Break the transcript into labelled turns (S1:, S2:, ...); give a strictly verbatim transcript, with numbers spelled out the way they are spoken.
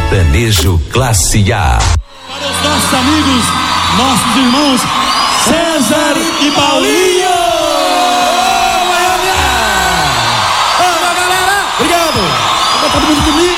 S1: Sertanejo Classe A.
S2: Para os nossos amigos, nossos irmãos César e Paulinho! Olá, galera! Obrigado! Tá todo mundo comigo!